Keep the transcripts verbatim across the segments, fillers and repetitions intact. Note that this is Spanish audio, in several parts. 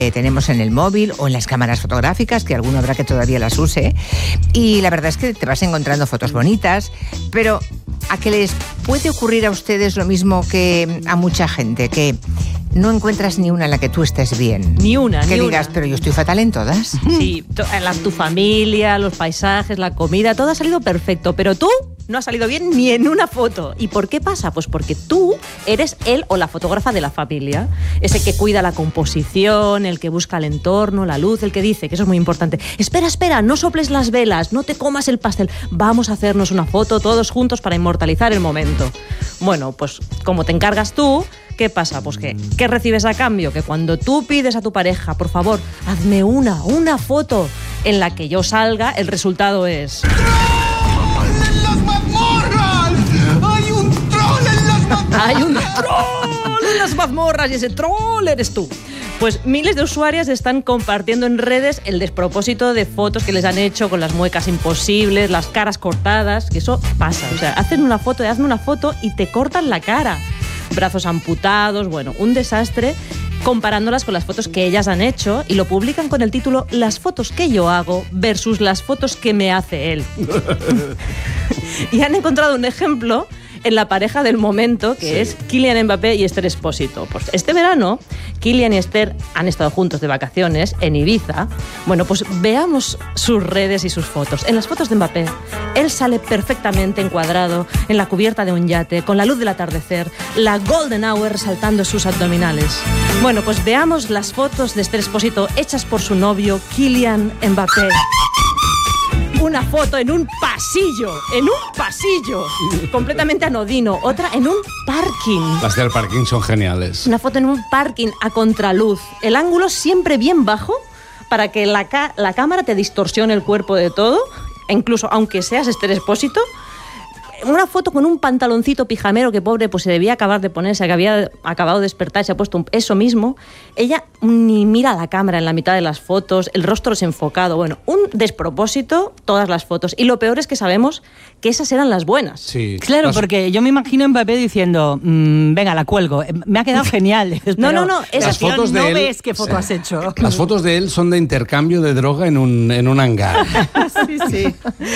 que tenemos en el móvil o en las cámaras fotográficas, que alguno habrá que todavía las use. Y la verdad es que te vas encontrando fotos bonitas, pero ¿a qué les puede ocurrir a ustedes lo mismo que a mucha gente? Que no encuentras ni una en la que tú estés bien. Ni una, que ni digas, una. pero yo estoy fatal en todas. Sí, to- la, tu familia, los paisajes, la comida, todo ha salido perfecto, pero tú no has salido bien ni en una foto. ¿Y por qué pasa? Pues porque tú eres él o la fotógrafa de la familia. Ese que cuida la composición, el que busca el entorno, la luz, el que dice, que eso es muy importante. Espera, espera, no soples las velas, no te comas el pastel. Vamos a hacernos una foto todos juntos para inmortalizar el momento. Bueno, pues como te encargas tú, ¿qué pasa? Pues que, ¿qué recibes a cambio? Que cuando tú pides a tu pareja, por favor, hazme una, una foto en la que yo salga, el resultado es... ¡En las mazmorras! ¡Hay un troll en las mazmorras! ¡Hay un troll en las mazmorras! Y ese troll eres tú. Pues miles de usuarias están compartiendo en redes el despropósito de fotos que les han hecho con las muecas imposibles, las caras cortadas, que eso pasa. O sea, hacen una foto, hazme una foto y te cortan la cara. Brazos amputados, bueno, un desastre, comparándolas con las fotos que ellas han hecho y lo publican con el título Las fotos que yo hago versus las fotos que me hace él. Y han encontrado un ejemplo en la pareja del momento, que sí. es Kylian Mbappé y Esther Expósito. Pues este verano, Kylian y Esther han estado juntos de vacaciones en Ibiza. Bueno, pues veamos sus redes y sus fotos. En las fotos de Mbappé, él sale perfectamente encuadrado en la cubierta de un yate, con la luz del atardecer, la golden hour resaltando sus abdominales. Bueno, pues veamos las fotos de Esther Expósito hechas por su novio, Kylian Mbappé. Una foto en un pasillo, en un pasillo, completamente anodino. Otra en un parking. Las del parking son geniales. Una foto en un parking a contraluz. El ángulo siempre bien bajo para que la, ca- la cámara te distorsione el cuerpo de todo, e incluso aunque seas Esther Expósito. Una foto con un pantaloncito pijamero que pobre pues se debía acabar de ponerse, que había acabado de despertar y se ha puesto un, eso mismo. Ella ni mira a la cámara en la mitad de las fotos, el rostro desenfocado. Bueno, un despropósito todas las fotos. Y lo peor es que sabemos que esas eran las buenas. Sí. Claro, Las- porque yo me imagino a Mbappé diciendo, mmm, venga, la cuelgo. Me ha quedado genial. No, no, no, Pero esas tío, fotos de no él- ves qué foto Sí. has hecho. Las fotos de él son de intercambio de droga en un, en un hangar. Sí, sí.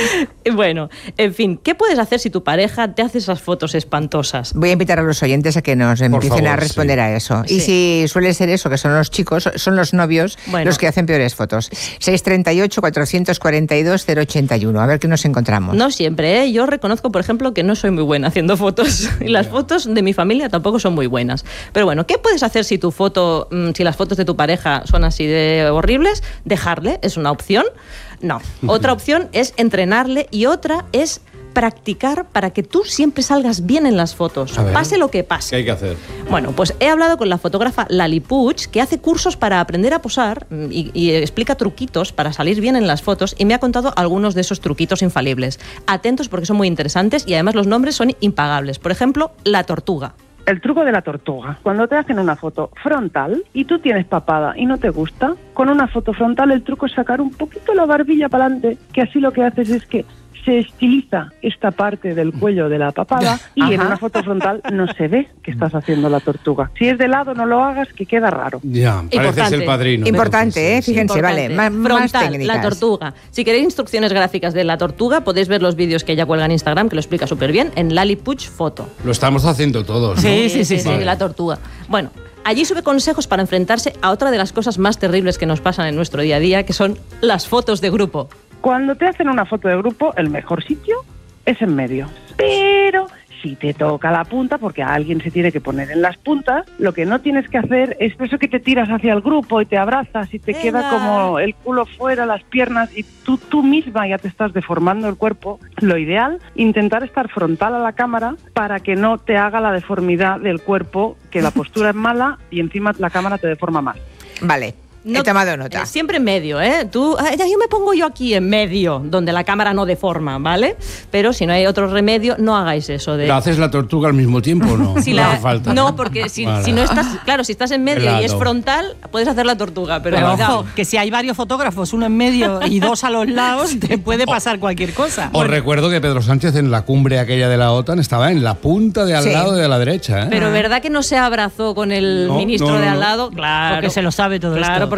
Bueno, en fin, ¿qué puedes hacer si tu pareja te hace esas fotos espantosas? Voy a invitar a los oyentes a que nos empiecen favor, a responder sí. a eso. Sí. Y si suele ser eso, que son los chicos, son los novios Bueno. los que hacen peores fotos. seis treinta y ocho, cuatrocientos cuarenta y dos, cero ochenta y uno. A ver qué nos encontramos. No siempre, ¿eh? Yo reconozco, por ejemplo, que no soy muy buena haciendo fotos. Y las fotos de mi familia tampoco son muy buenas. Pero bueno, ¿qué puedes hacer si tu foto, mmm, si las fotos de tu pareja son así de horribles? Dejarle, es una opción. No. Otra opción es entrenarle y otra es practicar para que tú siempre salgas bien en las fotos, A ver. pase lo que ¿Qué pase. hay que hacer? Bueno, pues he hablado con la fotógrafa Lali Puig, que hace cursos para aprender a posar y, y explica truquitos para salir bien en las fotos, y me ha contado algunos de esos truquitos infalibles. Atentos porque son muy interesantes y además los nombres son impagables. Por ejemplo, la tortuga. El truco de la tortuga. Cuando te hacen una foto frontal y tú tienes papada y no te gusta, con una foto frontal el truco es sacar un poquito la barbilla para adelante, que así lo que haces es que se estiliza esta parte del cuello de la papada y Ajá. en una foto frontal no se ve que estás haciendo la tortuga. Si es de lado, no lo hagas, que queda raro. Ya, pareces Importante. el padrino. Importante, ¿eh? Entonces, sí, sí. Fíjense, vale, Importante. más, más Frontal, técnicas. la tortuga. Si queréis instrucciones gráficas de la tortuga, podéis ver los vídeos que ella cuelga en Instagram, que lo explica súper bien, en Lali Puig Foto. Lo estamos haciendo todos, ¿no? Sí, sí, sí, sí. Vale. La tortuga. Bueno, allí sube consejos para enfrentarse a otra de las cosas más terribles que nos pasan en nuestro día a día, que son las fotos de grupo. Cuando te hacen una foto de grupo, el mejor sitio es en medio. Pero si te toca la punta, porque a alguien se tiene que poner en las puntas, lo que no tienes que hacer es eso que te tiras hacia el grupo y te abrazas y te Venga. queda como el culo fuera, las piernas, y tú, tú misma ya te estás deformando el cuerpo. Lo ideal, intentar estar frontal a la cámara para que no te haga la deformidad del cuerpo, que la postura es mala y encima la cámara te deforma más. Vale. No- He tomado nota. eh, Siempre en medio, ¿eh? Tú, ah, ya, yo me pongo yo aquí en medio, donde la cámara no deforma, ¿vale? Pero si no hay otro remedio, no hagáis eso de... ¿La haces la tortuga al mismo tiempo o no? Si no la- hace falta. no, porque si, Vale. si no estás... Claro, si estás en medio De y es lado. frontal, puedes hacer la tortuga, pero, Pero cuidado. ojo, que si hay varios fotógrafos, uno en medio y dos a los lados, te puede pasar cualquier cosa. Os recuerdo que Pedro Sánchez en la cumbre aquella de la OTAN estaba en la punta de al Sí. lado de la derecha, ¿eh? Pero ¿verdad que no se abrazó con el No, ministro no, no, de al no. lado? Claro. Porque se lo sabe todo Claro, esto.